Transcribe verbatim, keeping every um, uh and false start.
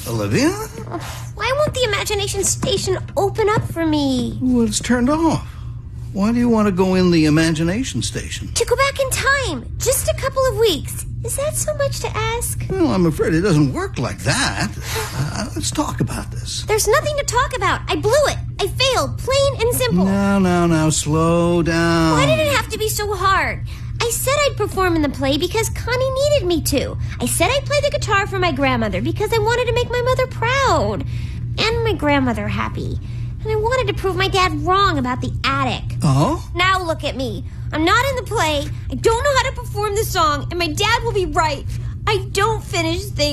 Olivia? Why won't the imagination station open up for me? Well, it's turned off. Why do you want to go in the imagination station? To go back in time. Just a couple of weeks. Is that so much to ask? Well, I'm afraid it doesn't work like that. Uh, let's talk about this. There's nothing to talk about. I blew it. I failed, plain and simple. No, no, no, slow down. Why did it have to be so hard? I said I'd perform in the play because Connie needed me to. I said I'd play the guitar for my grandmother because I wanted to make my mother proud. And my grandmother happy. And I wanted to prove my dad wrong about the attic. Oh? Now look at me. I'm not in the play. I don't know how to perform the song. And my dad will be right. I don't finish things.